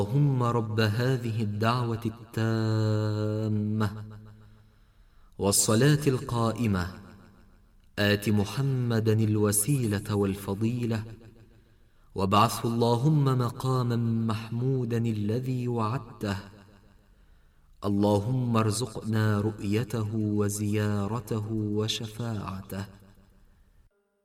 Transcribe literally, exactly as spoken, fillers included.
اللهم رب هذه الدعوة التامة والصلاة القائمة آت محمدا الوسيلة والفضيلة وابعثه اللهم مقاما محمودا الذي وعدته. اللهم ارزقنا رؤيته وزيارته وشفاعته